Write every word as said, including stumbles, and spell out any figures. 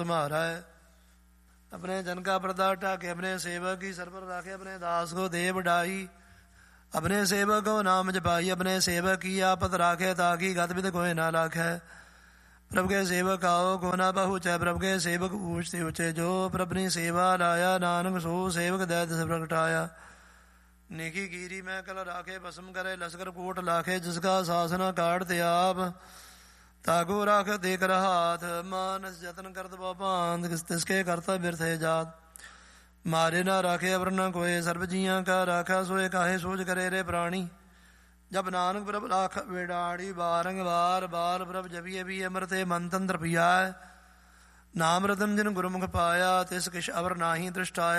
तुम्हारा है। अपने जन का पर्दा ढाके अपने सेवक की सर पर राखे, अपने दास को दे बढ़ाई, अपने सेवक को नाम जपाई, अपने सेवक की आपत राखे, ताकि गतविद कोई ना लाखे। प्रभु के सेवक आओ को ना पहुँचे, प्रभु के सेवक पूछते ऊँचे, जो प्रभु ने सेवा लाया, नानक सो सेवक दैत से प्रगटाया। नेकी कीरी में कल राखे, भस्म करे लश्कर कोट लाखे, जिसका शासन काटते आप, ताको राख देकर हाथ, मानस जतन करत पापांत, तिसके करता व्यर्थ है जात। मारे ना राखे अवर न कोय, सर्व जियां का राखा, सोए काहे सोच करे रे प्राणी। जब नानक प्रभ लाख बेडाड़ी, बारंगवार बार प्रभ जबिए भी अमृते मन तंत्र पिया। नाम रतन जिन गुरुमुख पाया, तिस किश अवर नाही दृष्टाया।